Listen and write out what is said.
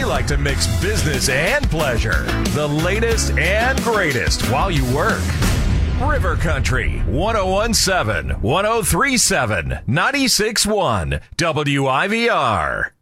We like to mix business and pleasure. The latest and greatest while you work. River Country, 1017, 1037, 96.1, WIVR.